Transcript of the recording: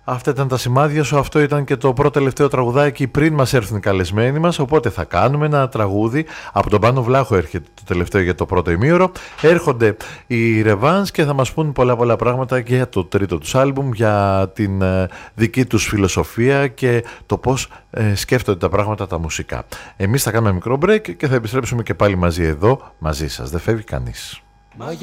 Αυτά ήταν τα σημάδια σου, αυτό ήταν και το πρώτο τελευταίο τραγουδάκι πριν μας έρθουν οι καλεσμένοι μας, οπότε θα κάνουμε ένα τραγούδι. Από τον Πάνο Βλάχο έρχεται το τελευταίο για το πρώτο ημίωρο. Έρχονται οι Revans και θα μας πούν πολλά πράγματα και για το τρίτο τους άλμπουμ, για την δική τους φιλοσοφία και το πώς σκέφτονται τα πράγματα τα μουσικά. Εμείς θα κάνουμε μικρό break και θα επιστρέψουμε και πάλι μαζί εδώ, μαζί σας. Δεν φεύγει κανείς.